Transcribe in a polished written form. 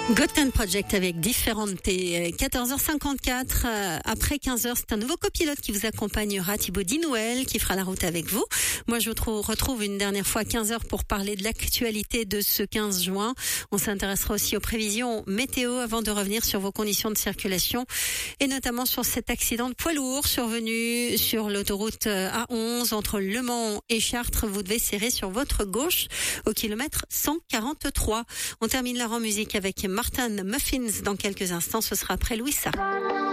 Gotham Project avec Différentes. 14h54, après 15h, c'est un nouveau copilote qui vous accompagnera, Thibaut Dinouel, qui fera la route avec vous. Moi, je vous retrouve une dernière fois à 15h pour parler de l'actualité de ce 15 juin. On s'intéressera aussi aux prévisions météo avant de revenir sur vos conditions de circulation et notamment sur cet accident de poids lourd survenu sur l'autoroute A11 entre Le Mans et Chartres. Vous devez serrer sur votre gauche au kilomètre 143. On termine la en musique avec Martin Muffins dans quelques instants. Ce sera après Louisa.